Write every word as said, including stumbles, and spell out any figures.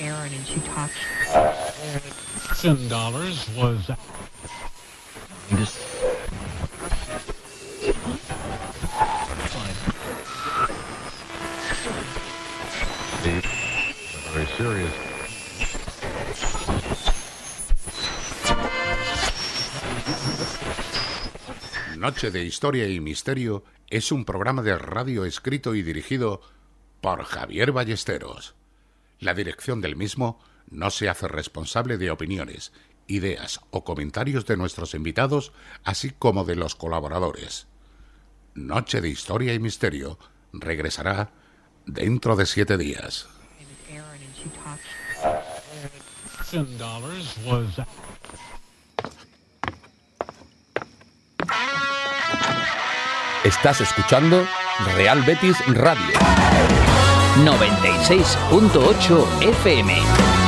Aaron and she talked. Ten dollars was. Very serious. Noche de Historia y Misterio es un programa de radio escrito y dirigido por Javier Ballesteros. La dirección del mismo no se hace responsable de opiniones, ideas o comentarios de nuestros invitados, así como de los colaboradores. Noche de Historia y Misterio regresará dentro de siete días. Ten dollars was. Estás escuchando Real Betis Radio noventa y seis punto ocho F M.